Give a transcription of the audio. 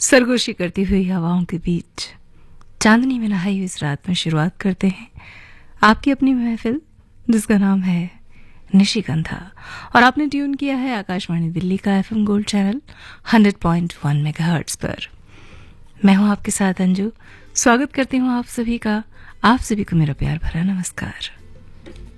सरगोशी करती हुई हवाओं के बीच चांदनी में नहाई हुई इस रात में शुरुआत करते हैं आपकी अपनी महफिल, जिसका नाम है निशिगंधा। और आपने ट्यून किया है आकाशवाणी दिल्ली का एफएम गोल्ड चैनल 100.1 मेगाहर्ट्ज पर। मैं हूं आपके साथ अंजू। स्वागत करती हूं आप सभी का, आप सभी को मेरा प्यार भरा नमस्कार।